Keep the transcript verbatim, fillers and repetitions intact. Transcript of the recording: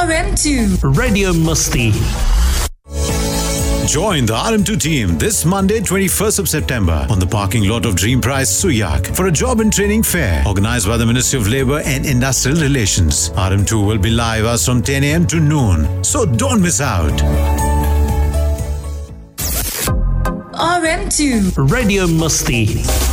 R M two Radio Musti. Join the R M two team this Monday, twenty-first of September on the parking lot of Dream Prize, Suyak for a job and training fair organized by the Ministry of Labour and Industrial Relations. R M two will be live as from ten a.m. to noon, so don't miss out. R M two Radio Musti.